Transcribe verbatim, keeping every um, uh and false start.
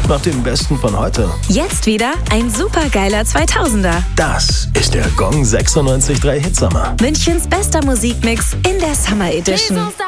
nach dem Besten von heute. Jetzt wieder ein supergeiler zweitausender. Das ist der Gong sechsundneunzig Komma drei Hitsommer. Münchens bester Musikmix in der Summer Edition.